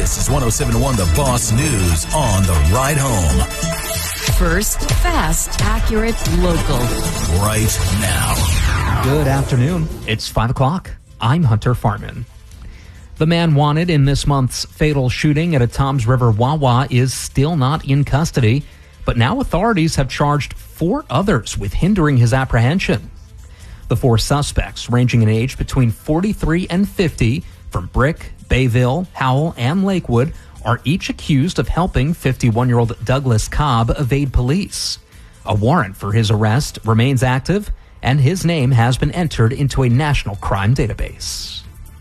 This is 107.1 The Boss News on the ride home. First, fast, accurate, local. Right now. Good afternoon. It's 5 o'clock. I'm Hunter Farman. The man wanted in this month's fatal shooting at a Toms River Wawa is still not in custody, but now authorities have charged 4 others with hindering his apprehension. The 4 suspects, ranging in age between 43 and 50, from Brick, Bayville, Howell, and Lakewood, are each accused of helping 51-year-old Douglas Cobb evade police. A warrant for his arrest remains active, and his name has been entered into a national crime database.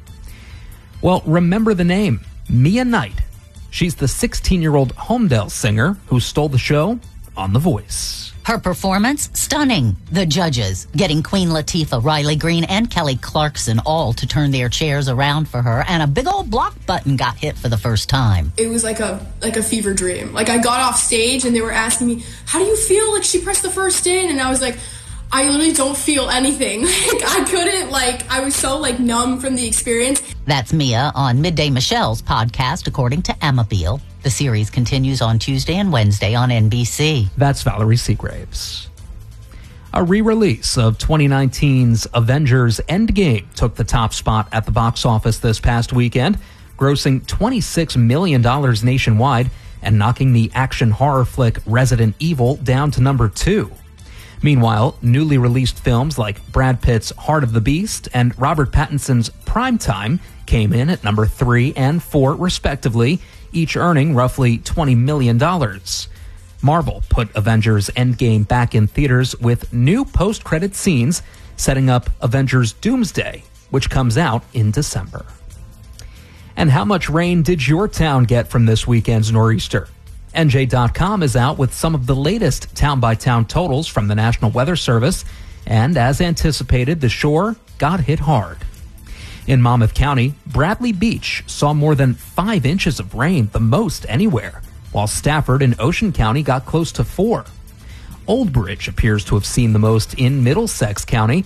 Well, remember the name, Mia Knight. She's the 16-year-old Homedale singer who stole the show on The Voice. Her performance, stunning. The judges getting Queen Latifah, Riley Green, and Kelly Clarkson all to turn their chairs around for her, and a big old block button got hit for the first time. It was like a fever dream. Like, I got off stage and they were asking me, how do you feel? Like, she pressed the first in, and I was like, I literally don't feel anything. Like, I couldn't, I was so, numb from the experience. That's Mia on Midday Michelle's podcast, according to Emma Beale. The series continues on Tuesday and Wednesday on NBC. That's Valerie Seagraves. A re-release of 2019's Avengers Endgame took the top spot at the box office this past weekend, grossing $26 million nationwide and knocking the action horror flick Resident Evil down to number 2. Meanwhile, newly released films like Brad Pitt's Heart of the Beast and Robert Pattinson's Primetime came in at number 3 and 4, respectively, each earning roughly $20 million. Marvel put Avengers Endgame back in theaters with new post-credit scenes, setting up Avengers Doomsday, which comes out in December. And how much rain did your town get from this weekend's nor'easter? NJ.com is out with some of the latest town-by-town totals from the National Weather Service, and as anticipated, the shore got hit hard. In Monmouth County, Bradley Beach saw more than 5 inches of rain, the most anywhere, while Stafford and Ocean County got close to 4. Old Bridge appears to have seen the most in Middlesex County,